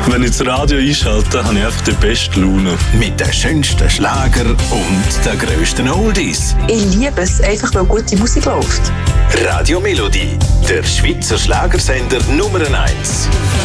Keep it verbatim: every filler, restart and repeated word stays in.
Wenn ich das Radio einschalte, habe ich einfach die beste Laune. Mit den schönsten Schlager und den grössten Oldies. Ich liebe es, einfach weil gute Musik läuft. Radio Melodie, der Schweizer Schlagersender Nummer eins.